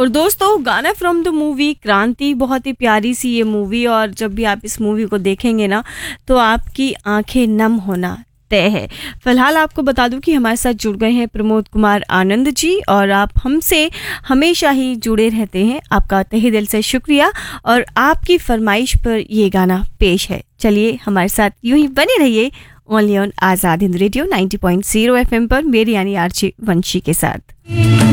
और दोस्तों, गाना फ्रॉम द मूवी क्रांति, बहुत ही प्यारी सी ये मूवी, और जब भी आप इस मूवी को देखेंगे ना तो आपकी आंखें नम होना तय है। फिलहाल आपको बता दूं कि हमारे साथ जुड़ गए हैं प्रमोद कुमार आनंद जी, और आप हमसे हमेशा ही जुड़े रहते हैं। आपका तहे दिल से शुक्रिया, और आपकी फरमाइश पर ये गाना पेश है। चलिए हमारे साथ यूं ही बने रहिए only on Azad Hind radio 90.0 FM पर, मेरी यानी आरजे वंशी के साथ।